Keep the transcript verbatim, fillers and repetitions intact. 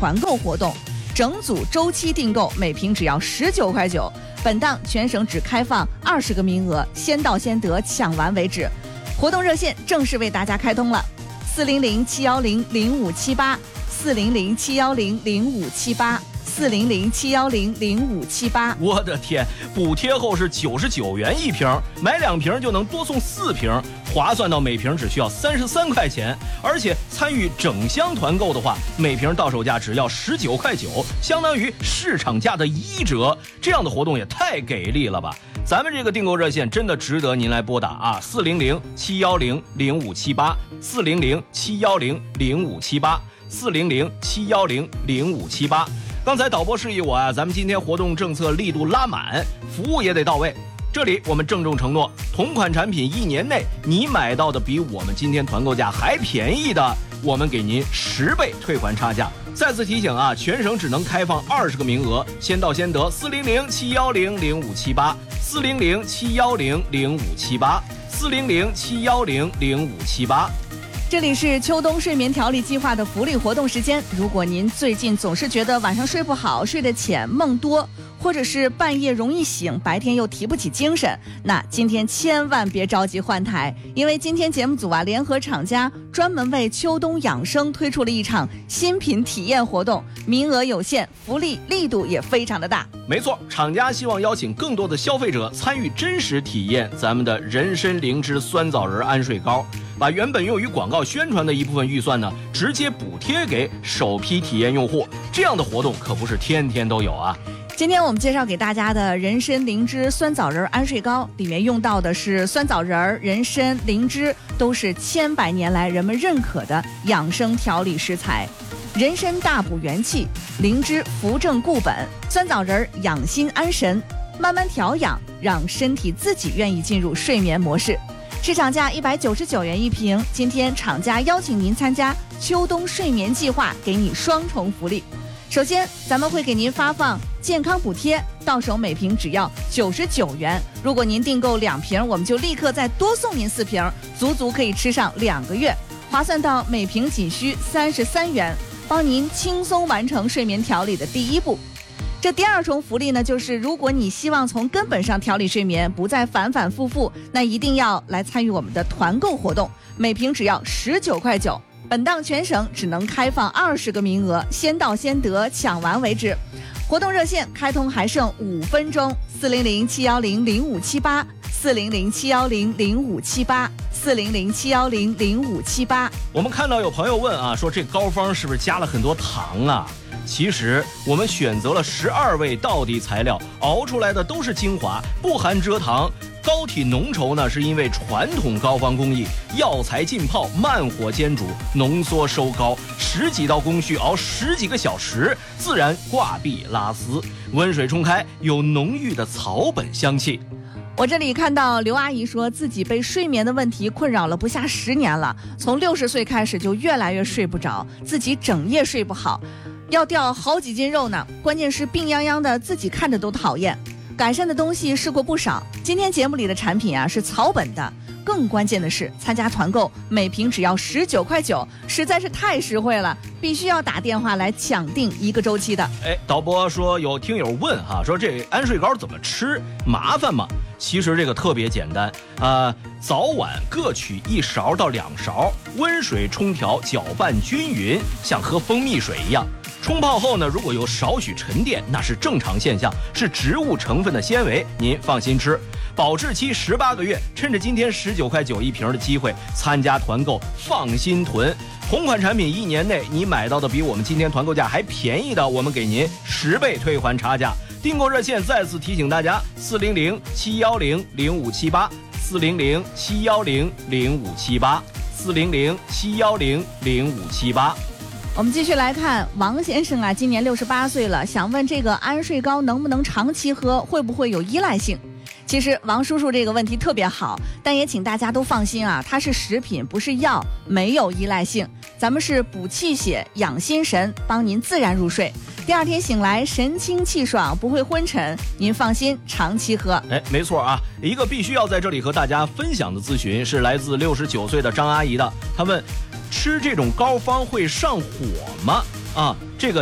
团购活动，整组周期订购每瓶只要十九块九。本档全省只开放二十个名额，先到先得，抢完为止。活动热线正式为大家开通了，四零零七幺零零五七八，四零零七幺零零五七八。四零零七幺零零五七八， 我的天！补贴后是九十九元一瓶，买两瓶就能多送四瓶，划算到每瓶只需要三十三块钱。而且参与整箱团购的话，每瓶到手价只要十九块九，相当于市场价的一折。这样的活动也太给力了吧！咱们这个订购热线真的值得您来拨打啊！四零零七幺零零五七八，四零零七幺零零五七八，四零零七幺零零五七八。刚才导播示意我啊，咱们今天活动政策力度拉满，服务也得到位。这里我们郑重承诺，同款产品一年内你买到的比我们今天团购价还便宜的，我们给您十倍退还差价。再次提醒啊，全省只能开放二十个名额，先到先得。四零零七幺零零五七八，四零零七幺零零五七八，四零零七幺零零五七八。 这里是秋冬睡眠调理计划的福利活动时间。如果您最近总是觉得晚上睡不好、睡得浅、梦多，或者是半夜容易醒，白天又提不起精神，那今天千万别着急换台，因为今天节目组啊联合厂家专门为秋冬养生推出了一场新品体验活动，名额有限，福利力度也非常的大。 没错，厂家希望邀请更多的消费者参与真实体验咱们的人参灵芝酸枣仁安睡膏，把原本用于广告宣传的一部分预算呢，直接补贴给首批体验用户。这样的活动可不是天天都有啊。 今天我们介绍给大家的人参灵芝酸枣仁安睡膏，里面用到的是酸枣仁、人参、灵芝，都是千百年来人们认可的养生调理食材。人参大补元气，灵芝扶正固本，酸枣仁养心安神，慢慢调养，让身体自己愿意进入睡眠模式。市场价一百九十九元一瓶，今天厂家邀请您参加秋冬睡眠计划，给你双重福利。首先，咱们会给您发放健康补贴，到手每瓶只要九十九元。如果您订购两瓶，我们就立刻再多送您四瓶，足足可以吃上两个月，划算到每瓶仅需三十三元，帮您轻松完成睡眠调理的第一步。这第二重福利呢，就是如果你希望从根本上调理睡眠，不再反反复复，那一定要来参与我们的团购活动，每瓶只要十九块九。本档全省只能开放二十个名额，先到先得，抢完为止。活动热线开通还剩五分钟，四零零七幺零零五七八，四零零七幺零零五七八，四零零七幺零零五七八。 我们看到有朋友问啊，说这膏方是不是加了很多糖啊？其实我们选择了十二味道地材料，熬出来的都是精华，不含蔗糖。膏体浓稠呢，是因为传统膏方工艺，药材浸泡，慢火煎煮，浓缩收膏，十几道工序熬十几个小时，自然挂壁拉丝，温水冲开，有浓郁的草本香气。 我这里看到刘阿姨说自己被睡眠的问题困扰了不下十年了，从六十岁开始就越来越睡不着，自己整夜睡不好，要掉好几斤肉呢，关键是病殃殃的，自己看着都讨厌。改善的东西试过不少，今天节目里的产品啊是草本的，更关键的是参加团购每瓶只要十九块九，实在是太实惠了，必须要打电话来抢订一个周期的。 哎，导播说有听友问哈，说这安睡膏怎么吃，麻烦吗？其实这个特别简单啊、呃，早晚各取一勺到两勺，温水冲调，搅拌均匀，像喝蜂蜜水一样。冲泡后呢，如果有少许沉淀，那是正常现象，是植物成分的纤维，您放心吃。保质期十八个月，趁着今天十九块九一瓶的机会，参加团购，放心囤。同款产品一年内你买到的比我们今天团购价还便宜的，我们给您十倍退还差价。订购热线再次提醒大家：四零零七幺零零五七八，四零零七幺零零五七八，四零零七幺零零五七八。 我们继续来看王先生啊，今年六十八岁了，想问这个安睡膏能不能长期喝，会不会有依赖性？其实王叔叔这个问题特别好，但也请大家都放心啊，它是食品不是药，没有依赖性。咱们是补气血、养心神，帮您自然入睡。第二天醒来神清气爽，不会昏沉，您放心长期喝。 哎，没错啊，一个必须要在这里和大家分享的咨询是来自六十九岁的张阿姨的，她问：吃这种膏方会上火吗？啊，这个